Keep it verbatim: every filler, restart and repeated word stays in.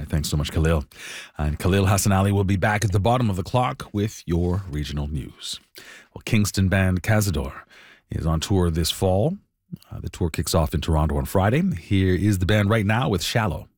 Thanks so much, Khalil. And Khalil Hassan Ali will be back at the bottom of the clock with your regional news. Well, Kingston band Cazador is on tour this fall. Uh, the tour kicks off in Toronto on Friday. Here is the band right now with Shallow.